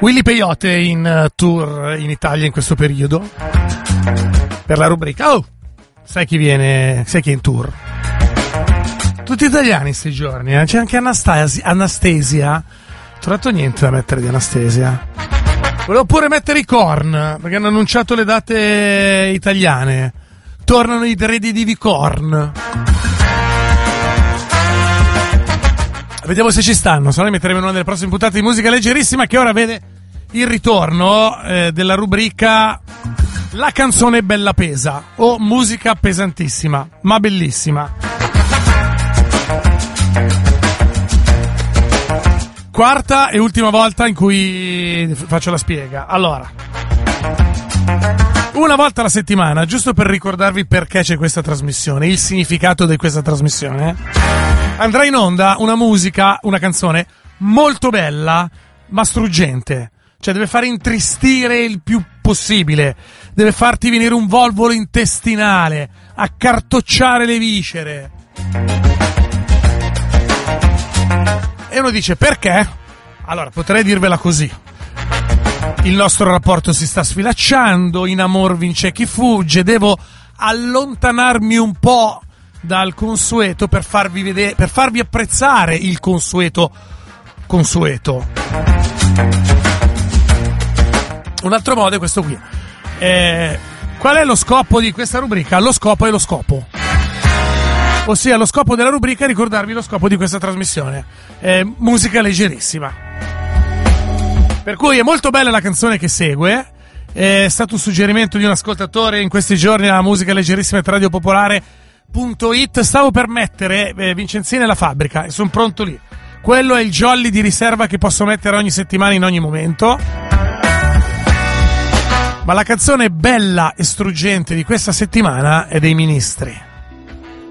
Willy Peyote in tour in Italia in questo periodo per la rubrica. Oh, sai chi viene? Sai chi è in tour? Tutti italiani sti giorni, eh? C'è anche Anastasia. Ho trovato niente da mettere di Anastasia. Volevo pure mettere i Korn, perché hanno annunciato le date italiane. Tornano i Redidivi Korn. Vediamo se ci stanno, se no li metteremo in una delle prossime puntate di musica leggerissima, che ora vede il ritorno della rubrica La canzone bella pesa, o musica pesantissima, ma bellissima. Quarta e ultima volta in cui faccio la spiega. Allora, una volta alla settimana, giusto per ricordarvi perché c'è questa trasmissione, il significato di questa trasmissione, andrà in onda una musica, una canzone molto bella, ma struggente. Cioè deve fare intristire il più possibile, deve farti venire un volvolo intestinale, accartocciare le viscere. E uno dice perché? Allora, potrei dirvela così. Il nostro rapporto si sta sfilacciando, in amor vince chi fugge, devo allontanarmi un po' dal consueto per farvi vedere, per farvi apprezzare il consueto. Un altro modo è questo qui. Qual è lo scopo di questa rubrica? Lo scopo è lo scopo. Ossia, lo scopo della rubrica è ricordarvi lo scopo di questa trasmissione. Musica leggerissima. Per cui è molto bella la canzone che segue. È stato un suggerimento di un ascoltatore in questi giorni alla musica leggerissima at radiopopolare.it. Stavo per mettere Vincenzina e la fabbrica e sono pronto lì. Quello è il jolly di riserva che posso mettere ogni settimana in ogni momento. Ma la canzone bella e struggente di questa settimana è dei Ministri.